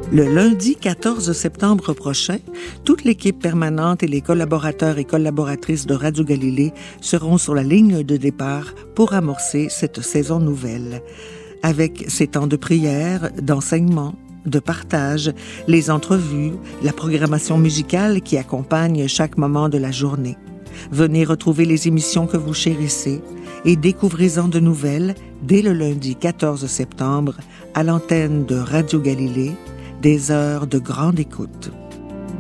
Le lundi 14 septembre prochain, toute l'équipe permanente et les collaborateurs et collaboratrices de Radio Galilée seront sur la ligne de départ pour amorcer cette saison nouvelle. Avec ses temps de prière, d'enseignement, de partage, les entrevues, la programmation musicale qui accompagne chaque moment de la journée. Venez retrouver les émissions que vous chérissez et découvrez-en de nouvelles dès le lundi 14 septembre à l'antenne de Radio Galilée, des heures de grande écoute.